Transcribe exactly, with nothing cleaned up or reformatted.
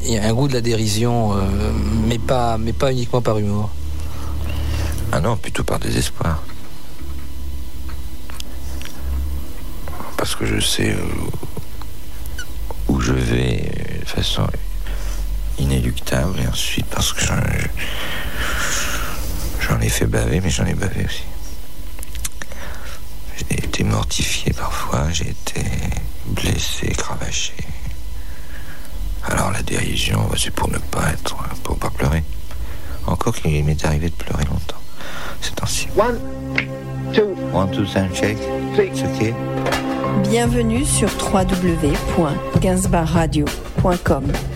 il y a un goût de la dérision, euh, mais pas, mais pas uniquement par humour. Ah non, plutôt par désespoir. Parce que je sais où, où je vais de façon inéluctable, et ensuite parce que j'en, j'en ai fait baver, mais j'en ai bavé aussi. J'ai été mortifié parfois, j'ai été blessé, cravaché. Alors la dérision, c'est pour ne pas être, pour pas pleurer. Encore qu'il m'est arrivé de pleurer longtemps ces temps-ci. One, two, One, two, sound check. C'est ok. Bienvenue sur w w w point gainsbourg radio point com.